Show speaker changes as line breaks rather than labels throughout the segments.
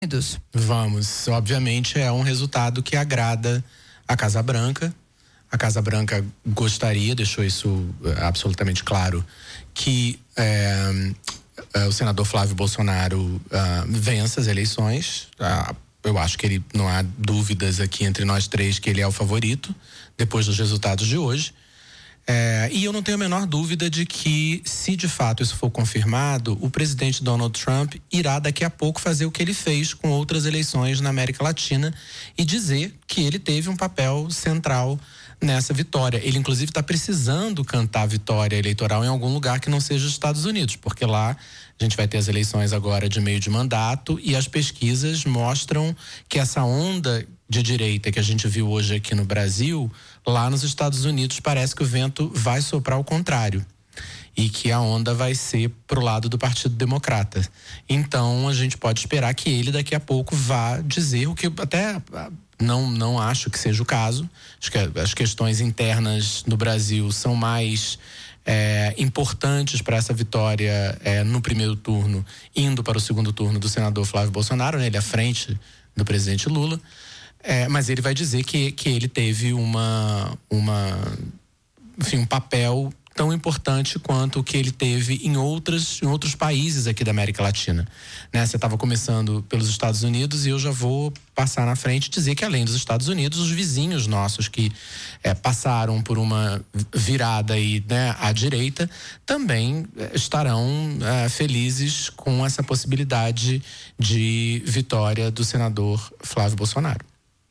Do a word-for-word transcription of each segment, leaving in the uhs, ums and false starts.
Unidos.
Vamos, obviamente é um resultado que agrada a Casa Branca. A Casa Branca gostaria, deixou isso absolutamente claro, que é, é, o senador Flávio Bolsonaro uh, vença as eleições. Uh, eu acho que ele, não há dúvidas aqui entre nós três que ele é o favorito, depois dos resultados de hoje. É, e eu não tenho a menor dúvida de que, se de fato isso for confirmado, o presidente Donald Trump irá daqui a pouco fazer o que ele fez com outras eleições na América Latina e dizer que ele teve um papel central nessa vitória. Ele inclusive está precisando cantar vitória eleitoral em algum lugar que não seja os Estados Unidos, porque lá a gente vai ter as eleições agora de meio de mandato e as pesquisas mostram que essa onda de direita que a gente viu hoje aqui no Brasil, lá nos Estados Unidos parece que o vento vai soprar ao contrário e que a onda vai ser pro lado do Partido Democrata. Então a gente pode esperar que ele daqui a pouco vá dizer o que até não, não acho que seja o caso. Acho que as questões internas no Brasil são mais é, importantes para essa vitória é, no primeiro turno, indo para o segundo turno do senador Flávio Bolsonaro, né? Ele à frente do presidente Lula. É, mas ele vai dizer que, que ele teve uma, uma, enfim, um papel tão importante quanto o que ele teve em, outras, em outros países aqui da América Latina. Né? Você estava começando pelos Estados Unidos e eu já vou passar na frente e dizer que, além dos Estados Unidos, os vizinhos nossos que é, passaram por uma virada aí, né, à direita também estarão é, felizes com essa possibilidade de vitória do senador Flávio Bolsonaro.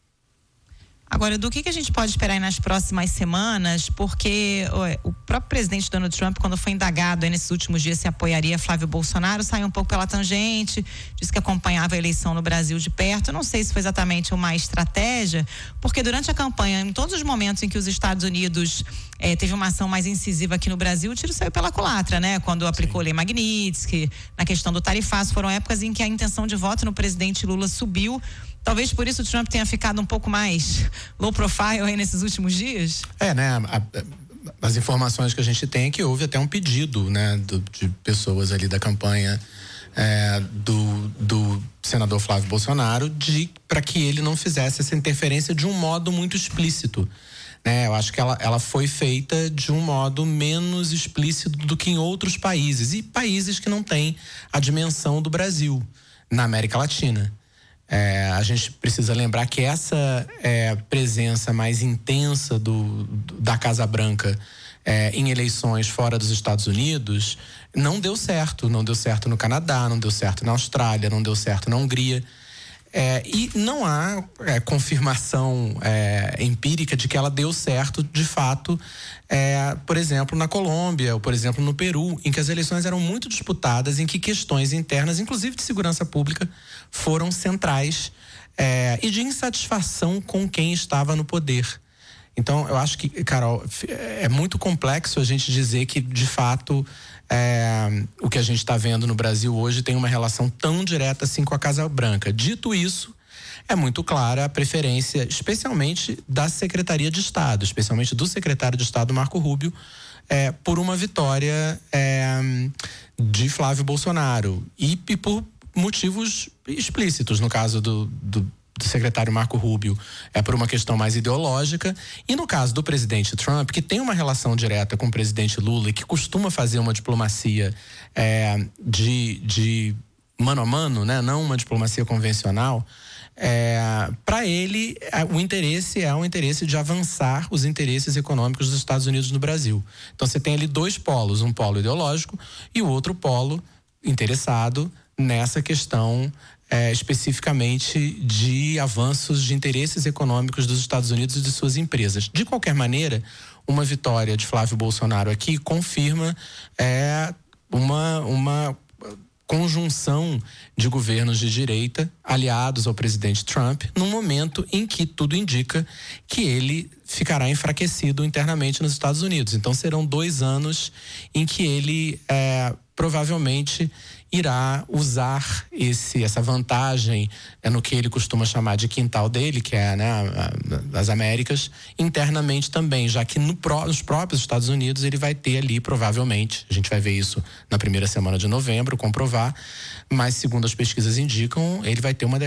Agora, do que, que a gente pode esperar aí nas próximas semanas? Porque ué, o próprio presidente Donald Trump, quando foi indagado aí nesses últimos dias se apoiaria Flávio Bolsonaro, saiu um pouco pela tangente, disse que acompanhava a eleição no Brasil de perto. Eu não sei se foi exatamente uma estratégia, porque durante a campanha, em todos os momentos em que os Estados Unidos eh, teve uma ação mais incisiva aqui no Brasil, o tiro saiu pela culatra, né? Quando aplicou a Lei Magnitsky, na questão do tarifaço, foram épocas em que a intenção de voto no presidente Lula subiu. Talvez por isso o Trump tenha ficado um pouco mais low profile aí nesses últimos dias?
É, né? A, a, as informações que a gente tem é que houve até um pedido, né? Do, de pessoas ali da campanha é, do, do senador Flávio Bolsonaro de para que ele não fizesse essa interferência de um modo muito explícito. Né? Eu acho que ela, ela foi feita de um modo menos explícito do que em outros países. E países que não têm a dimensão do Brasil na América Latina. É, a gente precisa lembrar que essa é, presença mais intensa do, do, da Casa Branca é, em eleições fora dos Estados Unidos não deu certo. Não deu certo no Canadá, não deu certo na Austrália, não deu certo na Hungria. É, e não há é, confirmação é, empírica de que ela deu certo de fato, é, por exemplo, na Colômbia, ou por exemplo, no Peru, em que as eleições eram muito disputadas, em que questões internas, inclusive de segurança pública, foram centrais é, e de insatisfação com quem estava no poder. Então, eu acho que, Carol, é muito complexo a gente dizer que, de fato, é, o que a gente está vendo no Brasil hoje tem uma relação tão direta assim com a Casa Branca. Dito isso, é muito clara a preferência, especialmente da Secretaria de Estado, especialmente do secretário de Estado, Marco Rubio, é, por uma vitória é, de Flávio Bolsonaro. E, e por motivos explícitos, no caso do, do do secretário Marco Rubio, é por uma questão mais ideológica, e no caso do presidente Trump, que tem uma relação direta com o presidente Lula e que costuma fazer uma diplomacia é, de, de mano a mano, né? Não uma diplomacia convencional, é, para ele é, o interesse é o interesse de avançar os interesses econômicos dos Estados Unidos no Brasil. Então você tem ali dois polos, um polo ideológico e o outro polo interessado nessa questão É, especificamente de avanços de interesses econômicos dos Estados Unidos e de suas empresas. De qualquer maneira, uma vitória de Flávio Bolsonaro aqui confirma é, uma, uma conjunção de governos de direita aliados ao presidente Trump, num momento em que tudo indica que ele ficará enfraquecido internamente nos Estados Unidos. Então serão dois anos em que ele é, provavelmente irá usar esse, essa vantagem é, no que ele costuma chamar de quintal dele, que é, né, a, a, as Américas, internamente também, já que no, nos próprios Estados Unidos ele vai ter ali, provavelmente, a gente vai ver isso na primeira semana de novembro, comprovar, mas segundo as pesquisas indicam, ele vai ter uma